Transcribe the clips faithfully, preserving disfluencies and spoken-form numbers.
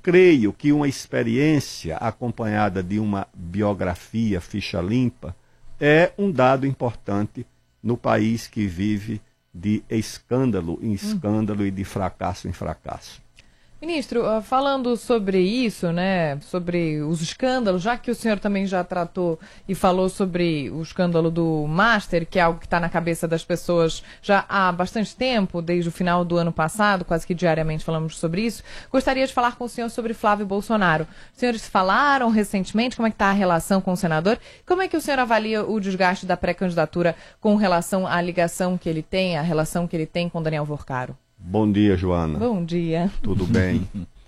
creio que uma experiência acompanhada de uma biografia ficha limpa é um dado importante no país que vive de escândalo em escândalo hum. e de fracasso em fracasso. Ministro, falando sobre isso, né, sobre os escândalos, já que o senhor também já tratou e falou sobre o escândalo do Master, que é algo que está na cabeça das pessoas já há bastante tempo, desde o final do ano passado, quase que diariamente falamos sobre isso, gostaria de falar com o senhor sobre Flávio Bolsonaro. Os senhores falaram recentemente como é que está a relação com o senador? Como é que o senhor avalia o desgaste da pré-candidatura com relação à ligação que ele tem, a relação que ele tem com Daniel Vorcaro? Bom dia, Joana. Bom dia. Tudo bem?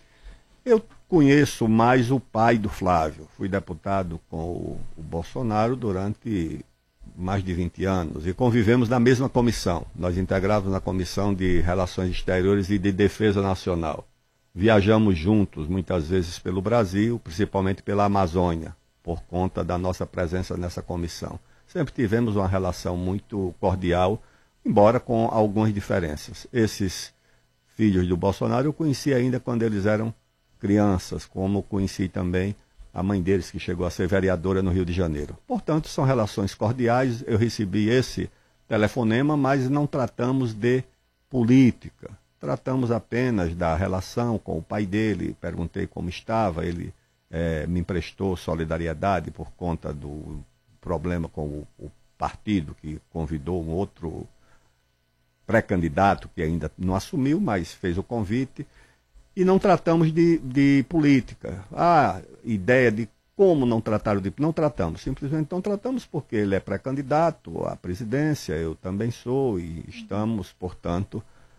Eu conheço mais o pai do Flávio. Fui deputado com o, o Bolsonaro durante mais de vinte anos e convivemos na mesma comissão. Nós integrávamos na Comissão de Relações Exteriores e de Defesa Nacional. Viajamos juntos, muitas vezes pelo Brasil, principalmente pela Amazônia, por conta da nossa presença nessa comissão. Sempre tivemos uma relação muito cordial, embora com algumas diferenças. Esses filhos do Bolsonaro eu conheci ainda quando eles eram crianças, como conheci também a mãe deles, que chegou a ser vereadora no Rio de Janeiro. Portanto, são relações cordiais. Eu recebi esse telefonema, mas não tratamos de política. Tratamos apenas da relação com o pai dele. Perguntei como estava, ele é, me emprestou solidariedade por conta do problema com o, o partido, que convidou um outro pré-candidato que ainda não assumiu, mas fez o convite, e não tratamos de, de política. A ideia de como não tratar de... Não tratamos, simplesmente não tratamos porque ele é pré-candidato à presidência, eu também sou, e estamos, portanto,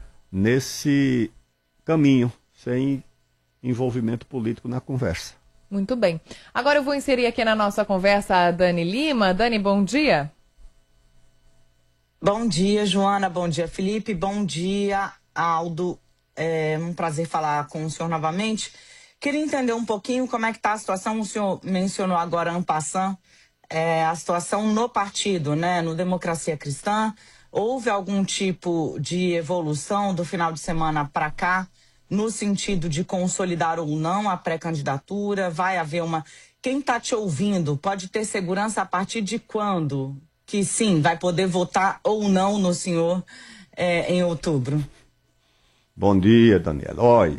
nesse caminho, sem envolvimento político na conversa. Muito bem. Agora eu vou inserir aqui na nossa conversa a Dani Lima. Dani, bom dia. Bom dia, Joana. Bom dia, Felipe. Bom dia, Aldo. É um prazer falar com o senhor novamente. Queria entender um pouquinho como é que está a situação. O senhor mencionou agora, en passant, é, a situação no partido, né, no Democracia Cristã. Houve algum tipo de evolução do final de semana para cá, no sentido de consolidar ou não a pré-candidatura? Vai haver uma... Quem está te ouvindo pode ter segurança a partir de quando? Que sim, vai poder votar ou não no senhor é, em outubro. Bom dia, Daniela. Olha,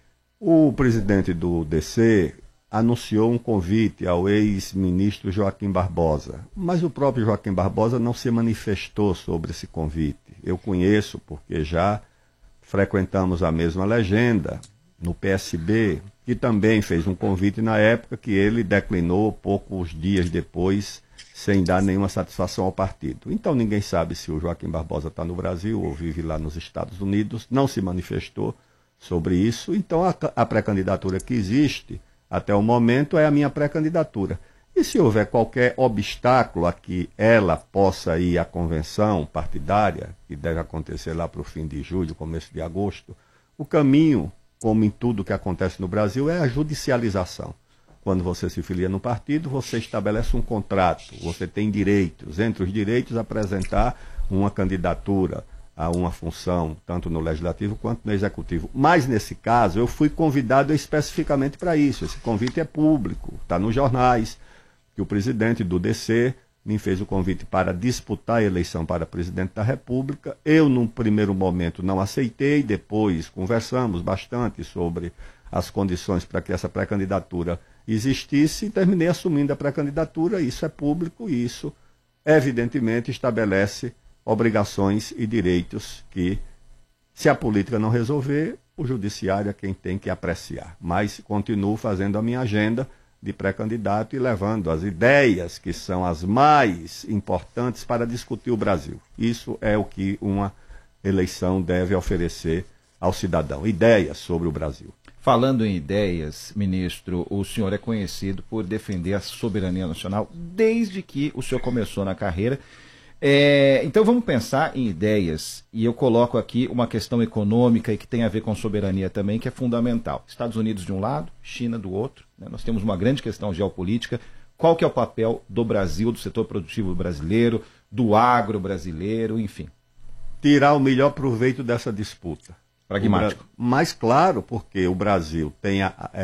o presidente do D C anunciou um convite ao ex-ministro Joaquim Barbosa, mas o próprio Joaquim Barbosa não se manifestou sobre esse convite. Eu conheço porque já frequentamos a mesma legenda no P S B, que também fez um convite na época que ele declinou poucos dias depois, sem dar nenhuma satisfação ao partido. Então ninguém sabe se o Joaquim Barbosa está no Brasil ou vive lá nos Estados Unidos, não se manifestou sobre isso. Então a, a pré-candidatura que existe até o momento é a minha pré-candidatura. E se houver qualquer obstáculo a que ela possa ir à convenção partidária, que deve acontecer lá para o fim de julho, começo de agosto, o caminho, como em tudo que acontece no Brasil, é a judicialização. Quando você se filia no partido, você estabelece um contrato, você tem direitos. Entre os direitos, apresentar uma candidatura a uma função, tanto no Legislativo quanto no Executivo. Mas, nesse caso, eu fui convidado especificamente para isso. Esse convite é público, está nos jornais, que o presidente do D C me fez o convite para disputar a eleição para presidente da República. Eu, num primeiro momento, não aceitei, depois conversamos bastante sobre as condições para que essa pré-candidatura existisse e terminei assumindo a pré-candidatura. Isso é público e isso, evidentemente, estabelece obrigações e direitos que, se a política não resolver, o judiciário é quem tem que apreciar. Mas continuo fazendo a minha agenda de pré-candidato e levando as ideias que são as mais importantes para discutir o Brasil. Isso é o que uma eleição deve oferecer ao cidadão, ideias sobre o Brasil. Falando em ideias, ministro, o senhor é conhecido por defender a soberania nacional desde que o senhor começou na carreira. É, então vamos pensar em ideias, e eu coloco aqui uma questão econômica e que tem a ver com soberania também, que é fundamental. Estados Unidos de um lado, China do outro, né? Nós temos uma grande questão geopolítica. Qual que é o papel do Brasil, do setor produtivo brasileiro, do agro brasileiro, enfim? Tirar o melhor proveito dessa disputa. Pragmático. Mais claro, porque o Brasil tem a,